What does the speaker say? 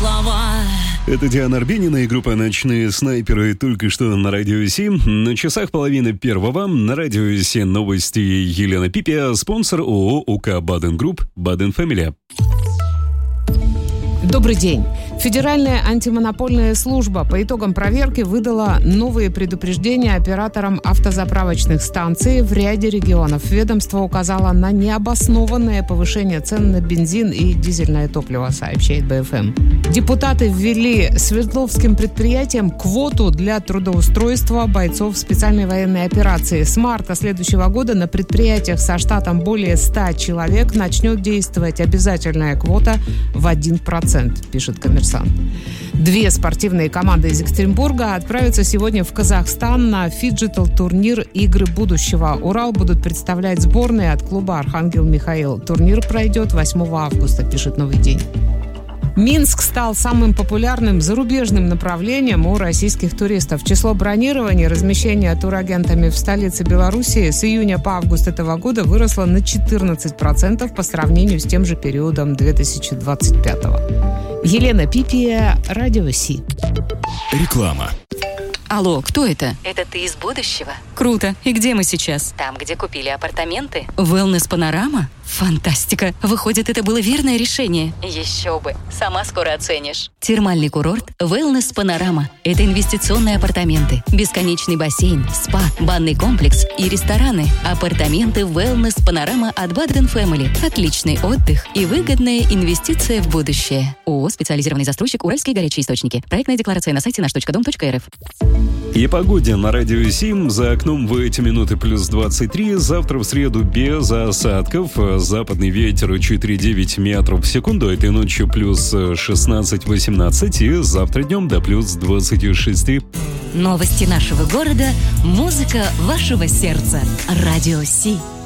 слова. Это Диана Арбенина и группа «Ночные снайперы» только что на Радио 7. На часах 12:30 на Радио 7 новости Елена Пипия, спонсор ООО УК «Баден Групп», «Баден Фэмили». Добрый день. Федеральная антимонопольная служба по итогам проверки выдала новые предупреждения операторам автозаправочных станций в ряде регионов. Ведомство указало на необоснованное повышение цен на бензин и дизельное топливо, сообщает БФМ. Депутаты ввели Свердловским предприятиям квоту для трудоустройства бойцов специальной военной операции. С марта следующего года на предприятиях со штатом более 100 человек начнет действовать обязательная квота в 1%, пишет «Коммерсант». Две спортивные команды из Екатеринбурга отправятся сегодня в Казахстан на фиджитал-турнир «Игры будущего». Урал будут представлять сборные от клуба «Архангел Михаил». Турнир пройдет 8 августа, пишет «Новый день». Минск стал самым популярным зарубежным направлением у российских туристов. Число бронирований и размещения турагентами в столице Белоруссии с июня по август этого года выросло на 14% по сравнению с тем же периодом 2025-го. Елена Пипия, Радио Си. Реклама. Алло, кто это? Это ты из будущего? Круто. И где мы сейчас? Там, где купили апартаменты? Wellness Панорама? Фантастика. Выходит, это было верное решение. Еще бы. Сама скоро оценишь. Термальный курорт Wellness Панорама. Это инвестиционные апартаменты, бесконечный бассейн, спа, банный комплекс и рестораны. Апартаменты Wellness Панорама от Баден Фэмили. Отличный отдых и выгодная инвестиция в будущее. ООО «Специализированный застройщик Уральские горячие источники». Проектная декларация на сайте nаш.дом.рф. И погоде на Радио 7. За окном в эти минуты плюс 23. Завтра в среду без осадков. Западный ветер 4,9 метров в секунду. Этой ночью плюс 16-18. И завтра днем до плюс 26. Новости нашего города. Музыка вашего сердца. Радио Си.